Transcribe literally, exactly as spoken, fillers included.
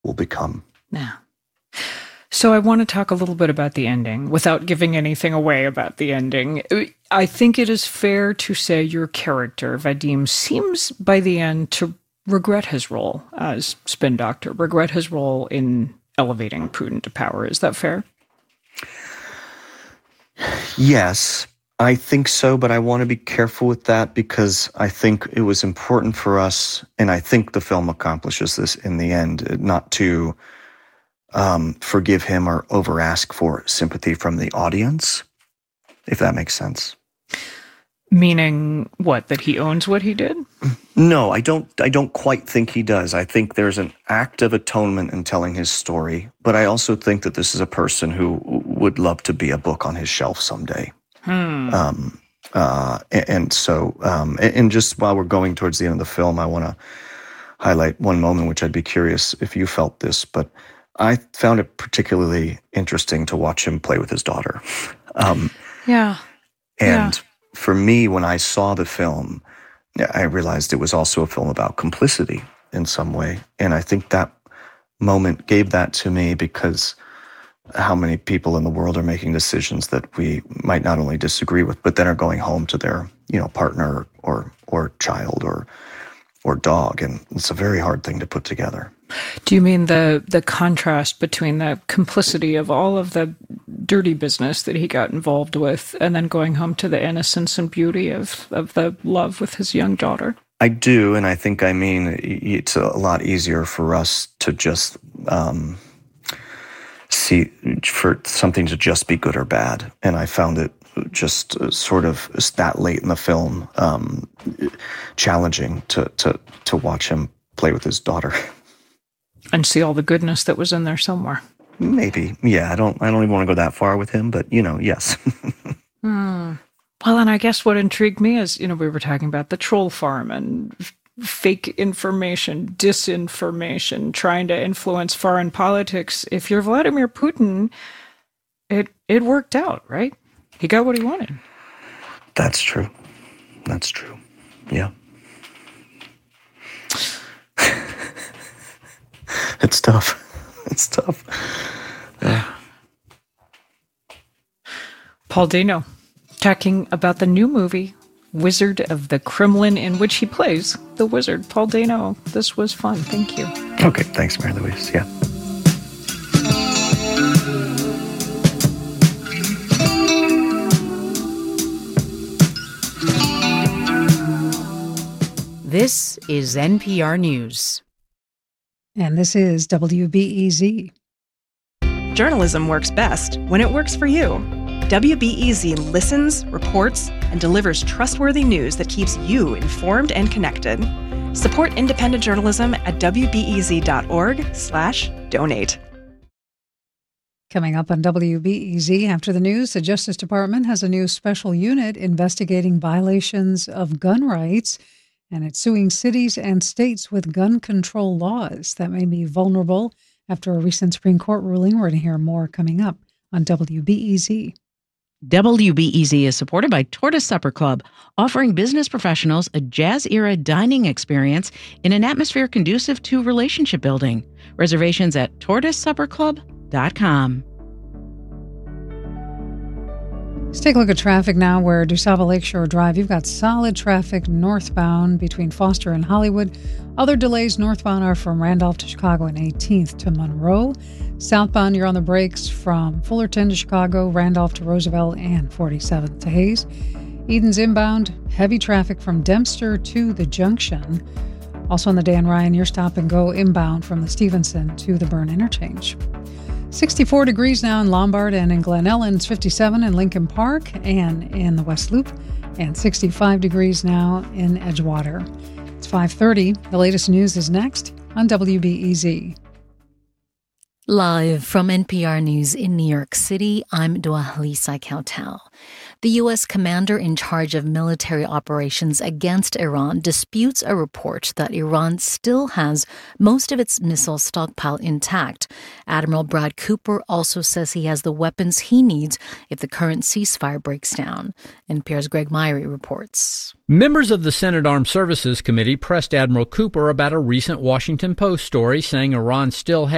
will become. Yeah. So I want to talk a little bit about the ending without giving anything away about the ending. I think it is fair to say your character, Vadim, seems by the end to regret his role as spin doctor, regret his role in elevating Putin to power. Is that fair? Yes, I think so, but I want to be careful with that because I think it was important for us, and I think the film accomplishes this in the end, not to um, forgive him or over ask for sympathy from the audience, if that makes sense. Meaning what? That he owns what he did? No, I don't. I don't quite think he does. I think there's an act of atonement in telling his story, but I also think that this is a person who would love to be a book on his shelf someday. Hmm. Um, uh, and, and so, um, and, and just while we're going towards the end of the film, I want to highlight one moment, which I'd be curious if you felt this, but I found it particularly interesting to watch him play with his daughter. Um, yeah. And. Yeah. For me, when I saw the film, I realized it was also a film about complicity in some way. And I think that moment gave that to me because how many people in the world are making decisions that we might not only disagree with, but then are going home to their, you know, partner or or child or or dog. And it's a very hard thing to put together. Do you mean the the contrast between the complicity of all of the dirty business that he got involved with and then going home to the innocence and beauty of, of the love with his young daughter? I do, and I think, I mean, it's a lot easier for us to just um, see, for something to just be good or bad. And I found it just sort of that late in the film um, challenging to, to, to watch him play with his daughter. And see all the goodness that was in there somewhere. Maybe. Yeah, I don't I don't even want to go that far with him, but, you know, yes. hmm. Well, and I guess what intrigued me is, you know, we were talking about the troll farm and f- fake information, disinformation, trying to influence foreign politics. If you're Vladimir Putin, it it worked out, right? He got what he wanted. That's true. That's true. Yeah. It's tough. It's tough. Yeah. Paul Dano, talking about the new movie, Wizard of the Kremlin, in which he plays the wizard. Paul Dano, this was fun. Thank you. Okay, thanks, Mary Louise. Yeah. This is N P R News. And this is W B E Z. Journalism works best when it works for you. W B E Z listens, reports, and delivers trustworthy news that keeps you informed and connected. Support independent journalism at wbez.org slash donate. Coming up on W B E Z after the news, the Justice Department has a new special unit investigating violations of gun rights, and it's suing cities and states with gun control laws that may be vulnerable after a recent Supreme Court ruling. We're going to hear more coming up on W B E Z. W B E Z is supported by Tortoise Supper Club, offering business professionals a jazz-era dining experience in an atmosphere conducive to relationship building. Reservations at tortoise supper club dot com. Let's take a look at traffic now, where DuSable Lakeshore Drive, you've got solid traffic northbound between Foster and Hollywood. Other delays northbound are from Randolph to Chicago and eighteenth to Monroe. Southbound, you're on the brakes from Fullerton to Chicago, Randolph to Roosevelt, and forty-seventh to Hayes. Eden's inbound, heavy traffic from Dempster to the Junction. Also on the Dan Ryan, your stop and go inbound from the Stevenson to the Byrne Interchange. sixty-four degrees now in Lombard and in Glen Ellen. It's fifty-seven in Lincoln Park and in the West Loop, and sixty-five degrees now in Edgewater. It's five thirty. The latest news is next on W B E Z. Live from N P R News in New York City, I'm Dwalisa Kautel. The U S commander in charge of military operations against Iran disputes a report that Iran still has most of its missile stockpile intact. Admiral Brad Cooper also says he has the weapons he needs if the current ceasefire breaks down. N P R's Greg Myrie reports. Members of the Senate Armed Services Committee pressed Admiral Cooper about a recent Washington Post story saying Iran still has